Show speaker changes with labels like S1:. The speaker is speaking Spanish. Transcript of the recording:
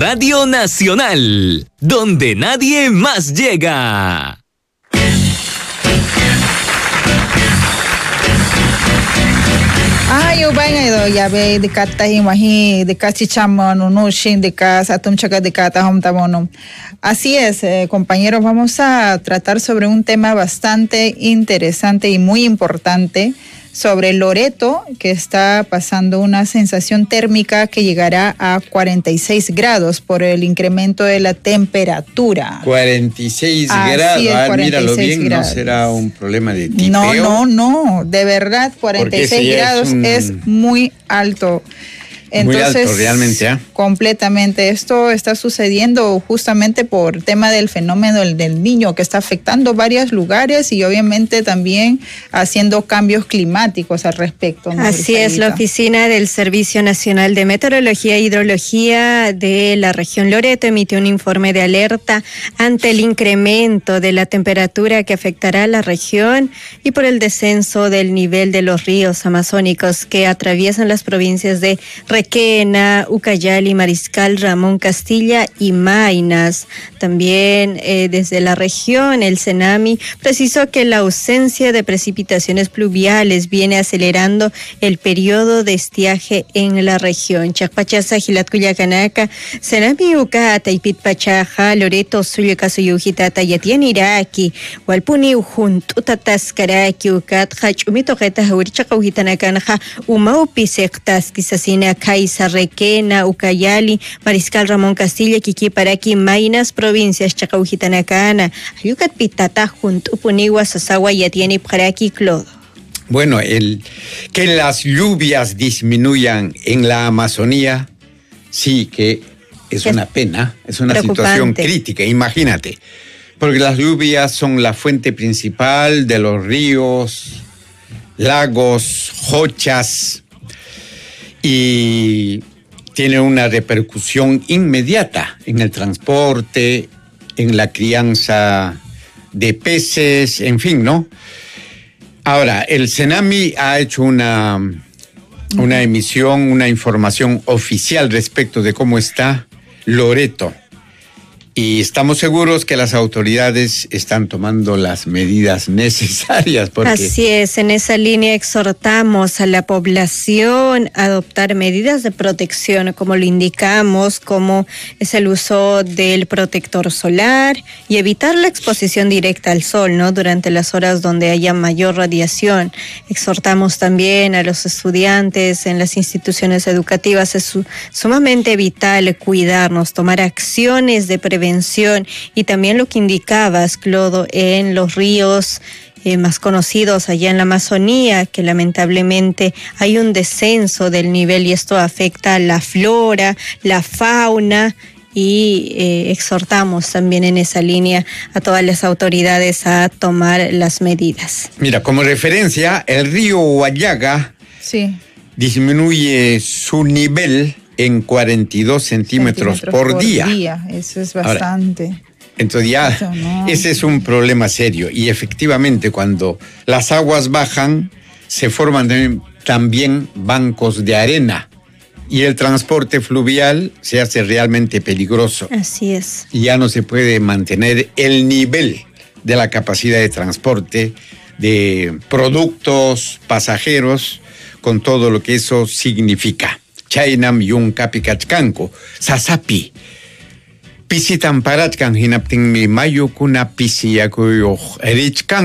S1: Radio Nacional, donde nadie más llega.
S2: Yo vengo ya ve de cata imagen de cachichamo no shin de casa atum chaca de cata homtamono. Así es, compañeros, vamos a tratar sobre un tema bastante interesante y muy importante sobre Loreto, que está pasando una sensación térmica que llegará a 46 grados por el incremento de la temperatura.
S3: 46 grados,
S2: es, 46
S3: míralo bien,
S2: grados.
S3: ¿No será un problema de tipeo?
S2: No, de verdad, 46 grados es muy alto. Entonces,
S3: muy alto realmente, ¿eh?
S2: Completamente. Esto está sucediendo justamente por tema del fenómeno del Niño, que está afectando varios lugares y obviamente también haciendo cambios climáticos al respecto, ¿no?
S4: Así es, la Oficina del Servicio Nacional de Meteorología e Hidrología de la región Loreto emitió un informe de alerta ante el incremento de la temperatura que afectará a la región y por el descenso del nivel de los ríos amazónicos que atraviesan las provincias de Requena, Ucayali, Mariscal, Ramón Castilla y Maynas. También desde la región, el CENAMI precisó que la ausencia de precipitaciones pluviales viene acelerando el periodo de estiaje en la región. Chacpachasa, Gilat Cuyacanaca, CENAMI Uca, Taipit Pachaja, Loreto, Zulica, Suyujitata, Yatian Iraki, Walpuni, Ujuntutatas, Karaki, Ucat, Hachumito, Geta, Hurichacaujitanacanja, Umaupi, Sectas, Quisasina, Caiza, Requena, Ucayali, Mariscal, Ramón Castilla, Quiquiparaqui, Maynas, provincias Chacaujitanacana, Ayucat Pitata, Juntupuniwa, Sasagua, Yatiani, Paraqui, Clodo.
S3: Bueno, que las lluvias disminuyan en la Amazonía, sí que es una pena, es una situación crítica, imagínate, porque las lluvias son la fuente principal de los ríos, lagos, hochas, y tiene una repercusión inmediata en el transporte, en la crianza de peces, en fin, ¿no? Ahora, el CENAMI ha hecho una emisión, una información oficial respecto de cómo está Loreto. Y estamos seguros que las autoridades están tomando las medidas necesarias. Porque...
S4: Así es, en esa línea exhortamos a la población a adoptar medidas de protección, como lo indicamos, como es el uso del protector solar y evitar la exposición directa al sol, ¿no? Durante las horas donde haya mayor radiación. Exhortamos también a los estudiantes en las instituciones educativas, es sumamente vital cuidarnos, tomar acciones de prevención y también lo que indicabas, Clodo, en los ríos más conocidos allá en la Amazonía, que lamentablemente hay un descenso del nivel y esto afecta a la flora, la fauna y exhortamos también en esa línea a todas las autoridades a tomar las medidas.
S3: Mira, como referencia, el río Huallaga disminuye su nivel en 42 centímetros por día.
S2: Eso es bastante.
S3: Ahora, entonces ya, ese es un problema serio. Y efectivamente, cuando las aguas bajan, se forman también bancos de arena. Y el transporte fluvial se hace realmente peligroso.
S4: Así es.
S3: Y ya no se puede mantener el nivel de la capacidad de transporte de productos, pasajeros, con todo lo que eso significa. Chaynam yung kapikachkanko, sasapi. Pisitan parachkan hinapting mi mayo kuna pisiyakuyo erichkan.